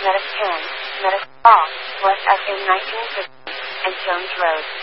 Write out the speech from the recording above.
Metis 10, Metis All, West F in 1950, and Jones Road.